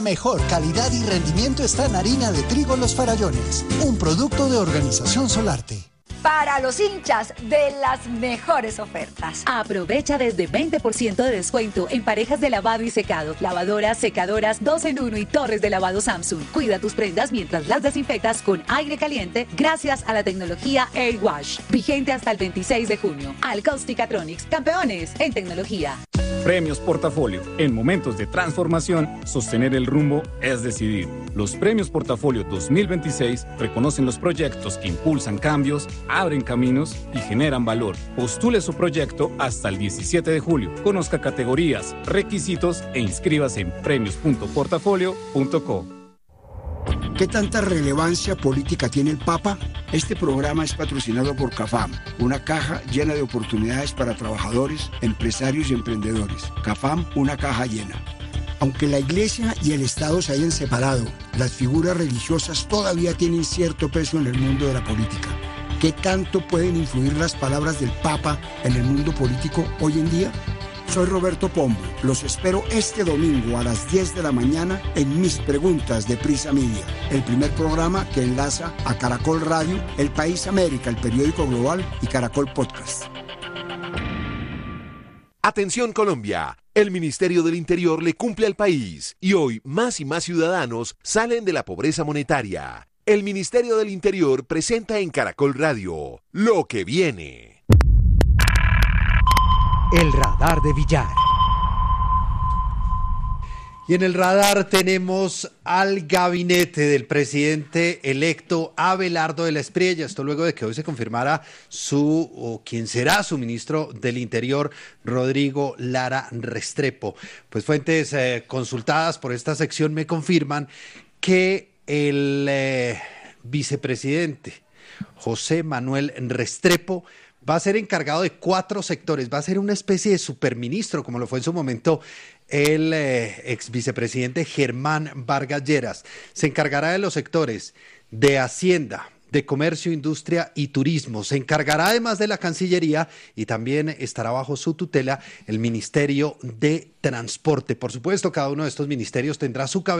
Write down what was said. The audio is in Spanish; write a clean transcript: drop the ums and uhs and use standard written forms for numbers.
Mejor calidad y rendimiento está en harina de trigo Los Farallones, un producto de Organización Solarte. Para los hinchas de las mejores ofertas. Aprovecha desde 20% de descuento en parejas de lavado y secado, lavadoras, secadoras, 2 en 1 y torres de lavado Samsung. Cuida tus prendas mientras las desinfectas con aire caliente gracias a la tecnología Air Wash. Vigente hasta el 26 de junio. Alcausticatronics, campeones en tecnología. Premios Portafolio. En momentos de transformación, sostener el rumbo es decidir. Los Premios Portafolio 2026 reconocen los proyectos que impulsan cambios, abren caminos y generan valor. Postule su proyecto hasta el 17 de julio. Conozca categorías, requisitos e inscríbase en premios.portafolio.co. ¿Qué tanta relevancia política tiene el Papa? Este programa es patrocinado por CAFAM, una caja llena de oportunidades para trabajadores, empresarios y emprendedores. CAFAM, una caja llena. Aunque la Iglesia y el Estado se hayan separado, las figuras religiosas todavía tienen cierto peso en el mundo de la política. ¿Qué tanto pueden influir las palabras del Papa en el mundo político hoy en día? Soy Roberto Pombo. Los espero este domingo a las 10 de la mañana en Mis Preguntas de Prisa Media, el primer programa que enlaza a Caracol Radio, El País América, el periódico global y Caracol Podcast. Atención Colombia, el Ministerio del Interior le cumple al país y hoy más y más ciudadanos salen de la pobreza monetaria. El Ministerio del Interior presenta en Caracol Radio Lo que viene. El radar de Villar. Y en el radar tenemos al gabinete del presidente electo Abelardo de la Espriella. Esto luego de que hoy se confirmara quien será su ministro del Interior, Rodrigo Lara Restrepo. Pues fuentes consultadas por esta sección me confirman que el vicepresidente José Manuel Restrepo va a ser encargado de 4 sectores, va a ser una especie de superministro, como lo fue en su momento el ex vicepresidente Germán Vargas Lleras. Se encargará de los sectores de Hacienda, de Comercio, Industria y Turismo. Se encargará además de la Cancillería y también estará bajo su tutela el Ministerio de Transporte. Por supuesto, cada uno de estos ministerios tendrá su cabeza